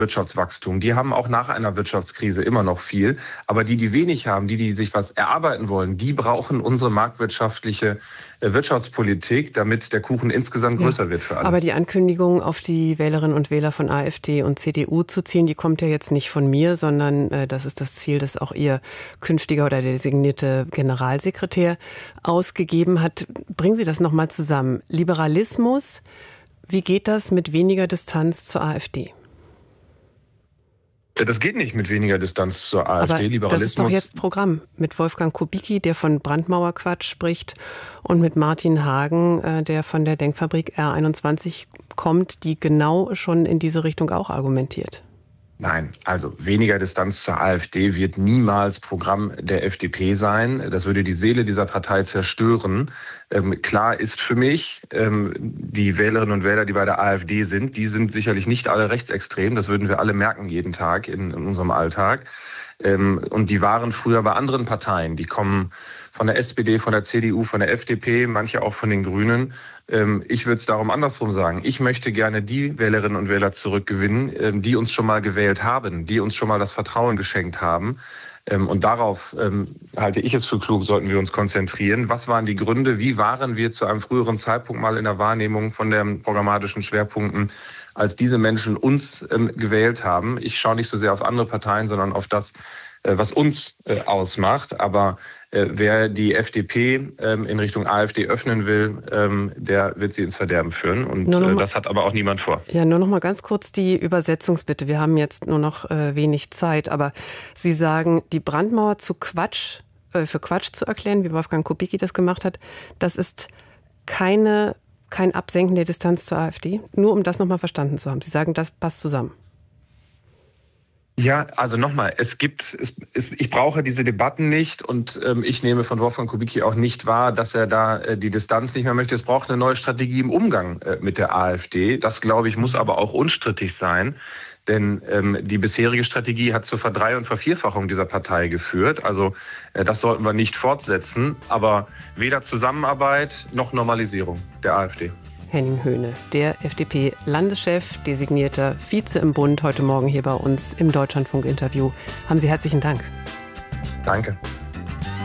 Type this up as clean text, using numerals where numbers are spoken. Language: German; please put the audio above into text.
Wirtschaftswachstum. Die haben auch nach einer Wirtschaftskrise immer noch viel. Aber die wenig haben, die sich was erarbeiten wollen, die brauchen unsere marktwirtschaftliche Wirtschaftspolitik, damit der Kuchen insgesamt größer wird für alle. Aber die Ankündigung, auf die Wählerinnen und Wähler von AfD und CDU zu zielen, die kommt ja jetzt nicht von mir, sondern das ist das Ziel, das auch Ihr künftiger oder designierte Generalsekretär ausgegeben hat. Bringen Sie das nochmal zusammen. Liberalismus, wie geht das mit weniger Distanz zur AfD? Das geht nicht mit weniger Distanz zur AfD. Aber Liberalismus. Das ist doch jetzt Programm mit Wolfgang Kubicki, der von Brandmauerquatsch spricht, und mit Martin Hagen, der von der Denkfabrik R21 kommt, die genau schon in diese Richtung auch argumentiert. Nein, also weniger Distanz zur AfD wird niemals Programm der FDP sein. Das würde die Seele dieser Partei zerstören. Klar ist für mich, die Wählerinnen und Wähler, die bei der AfD sind, die sind sicherlich nicht alle rechtsextrem. Das würden wir alle merken jeden Tag in unserem Alltag. Und die waren früher bei anderen Parteien. Die kommen von der SPD, von der CDU, von der FDP, manche auch von den Grünen. Ich würde es darum andersrum sagen. Ich möchte gerne die Wählerinnen und Wähler zurückgewinnen, die uns schon mal gewählt haben, die uns schon mal das Vertrauen geschenkt haben. Und darauf halte ich es für klug, sollten wir uns konzentrieren. Was waren die Gründe? Wie waren wir zu einem früheren Zeitpunkt mal in der Wahrnehmung von den programmatischen Schwerpunkten, als diese Menschen uns gewählt haben? Ich schaue nicht so sehr auf andere Parteien, sondern auf das, was uns ausmacht. Aber wer die FDP in Richtung AfD öffnen will, der wird sie ins Verderben führen. Und das hat aber auch niemand vor. Ja, nur noch mal ganz kurz die Übersetzungsbitte. Wir haben jetzt nur noch wenig Zeit. Aber Sie sagen, die Brandmauer für Quatsch zu erklären, wie Wolfgang Kubicki das gemacht hat, das ist kein Absenken der Distanz zur AfD. Nur um das noch mal verstanden zu haben. Sie sagen, das passt zusammen. Ja, also nochmal, ich brauche diese Debatten nicht und ich nehme von Wolfgang Kubicki auch nicht wahr, dass er da die Distanz nicht mehr möchte. Es braucht eine neue Strategie im Umgang mit der AfD. Das, glaube ich, muss aber auch unstrittig sein. Denn die bisherige Strategie hat zur Verdrei- und Vervierfachung dieser Partei geführt. Also das sollten wir nicht fortsetzen, aber weder Zusammenarbeit noch Normalisierung der AfD. Henning Höhne, der FDP-Landeschef, designierter Vize im Bund, heute Morgen hier bei uns im Deutschlandfunk-Interview. Haben Sie herzlichen Dank. Danke.